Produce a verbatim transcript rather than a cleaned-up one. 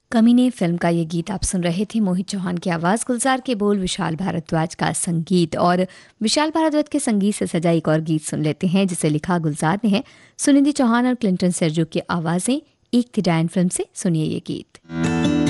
कमीने फिल्म का ये गीत आप सुन रहे थे। मोहित चौहान की आवाज़, गुलजार के बोल, विशाल भारद्वाज का संगीत। और विशाल भारद्वाज के संगीत से सजा एक और गीत सुन लेते हैं जिसे लिखा गुलजार ने है। सुनिधि चौहान और क्लिंटन सेर्जो की आवाज़ें। एक थी डायन फिल्म से सुनिए ये गीत।